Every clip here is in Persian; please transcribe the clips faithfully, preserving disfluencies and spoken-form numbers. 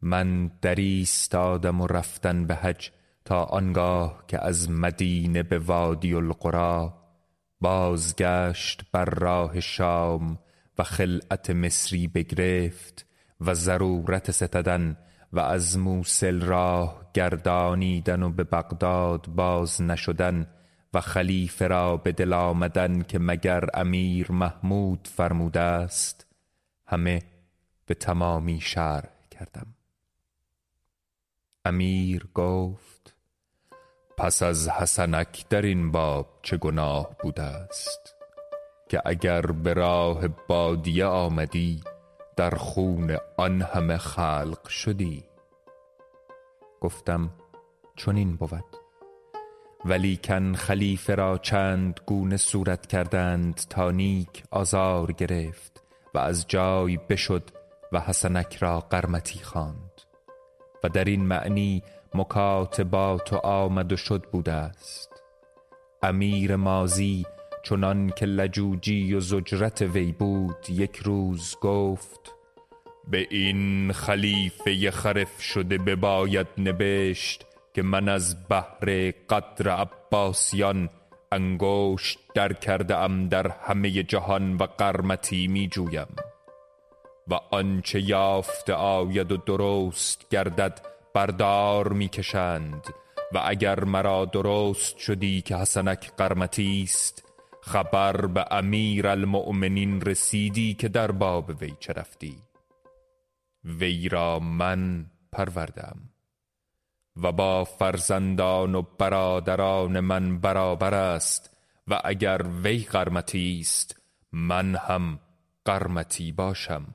من در ایستادم و رفتن به حج، تا آنگاه که از مدینه به وادی القری بازگشت بر راه شام و خلعت مصری بگرفت و ضرورت ستدن و از موصل راه گردانیدن و به بغداد باز نشدن و خلیفه را به دل آمدن که مگر امیر محمود فرموده است، همه به تمامی شرح کردم. امیر گفت: پس از حسنک در این باب چه گناه بوده است که اگر به راه بادیه آمدی در خون آن همه خلق شدی؟ گفتم: چون این بود. ولیکن خلیفه را چند گونه صورت کردند تا نیک آزار گرفت و از جای بشد و حسنک را قرمطی خواند و در این معنی مکاتبات و آمد و شد بوده است. امیر ماضی چنان که لجوجی و زجرت وی بود یک روز گفت: به این خلیفه خرف شده بباید نبشت که من از بحر قدر عباسیان انگشت در کرده ام در همه جهان و قرمطی می جویم و آنچه یافته آید و درست گردد بردار می کشند و اگر مرا درست شدی که حسنک قرمطی است، خبر به امیر المؤمنین رسیدی که در باب وی چه رفتی. وی را من پروردم و با فرزندان و برادران من برابر است و اگر وی قرمطی است من هم قرمطی باشم.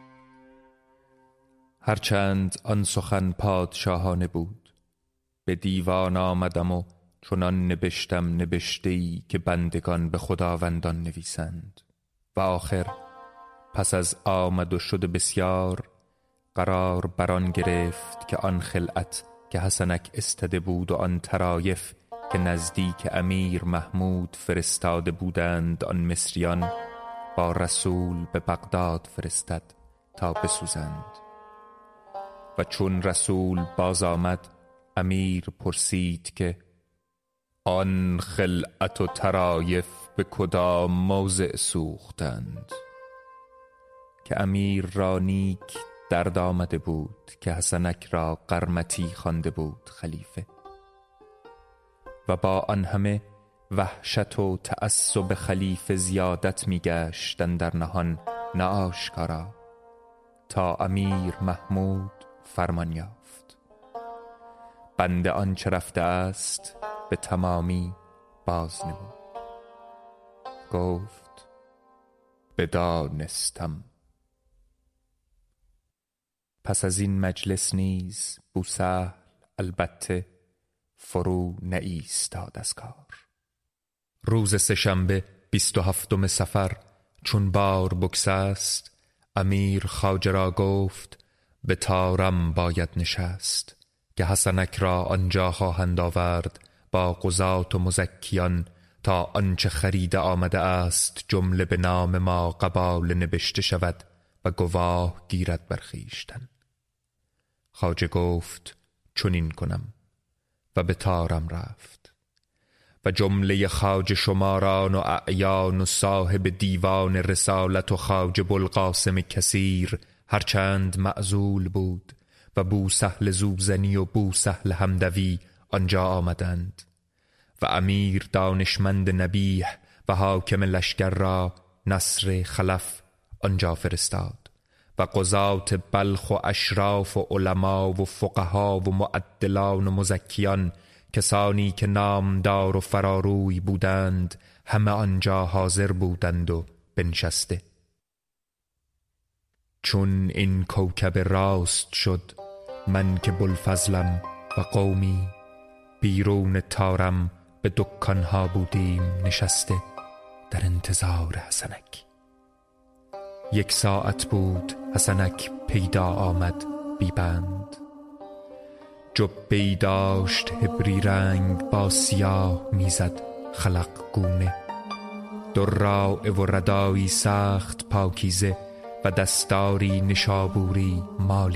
هرچند آن سخن پادشاهانه بود، به دیوان آمدم و چنان نبشتم نبشته‌ای که بندگان به خداوندان نویسند و آخر پس از آمد و شد بسیار قرار بران گرفت که آن خلعت که حسنک استده بود و آن طرایف که نزدیک امیر محمود فرستاده بودند آن مصریان با رسول به بغداد فرستد تا بسوزند. و چون رسول باز آمد امیر پرسید که آن خلعت و طرایف به کدام موضع سوختند؟ که امیر را نیک درد آمده بود که حسنک را قرمطی خوانده بود خلیفه و با آن همه وحشت و تعصب خلیفه زیادت می گشتن در نهان نه آشکارا، تا امیر محمود فرمان یافت بنده آنچه رفته است به تمامی باز نمود. گفت: بدانستم. پس از این مجلس نیز بوسهل البته فرو نایستاد از کار. روز سه‌شنبه بیست و هفتم صفر چون بار بگسست، امیر خواجه را گفت: به طارم باید نشست که حسنک را آنجا خواهند آورد با قضات و مزکیان تا آنچه خریده آمده است جمله به نام ما قبال نبشته شود و گواه گیرد بر خویشتن. خواجه گفت: چنین کنم و به طارم رفت و جمله خواجه شماران و اعیان و صاحب دیوان رسالت و خواجه بوالقاسم کثیر هرچند معزول بود و بوسهل زوزنی و بوسهل حمدوی آنجا آمدند و امیر دانشمند نبیه و حاکم لشکر را نصر خلف آنجا فرستاد و قضات بلخ و اشراف و علما و فقها و معدلان و مزکیان، کسانی که نامدار و فراروی بودند، همه آنجا حاضر بودند و بنشسته. چون این کوکب راست شد، من که بوالفضلم و قومی بیرون طارم به دکانها بودیم نشسته در انتظار حسنک. یک ساعت بود حسنک پیدا آمد بی بند، جبه‌ای داشت حبری رنگ با سیاه میزد خلق گونه، دراعه و ردایی سخت پاکیزه و دستاری نشابوری مالی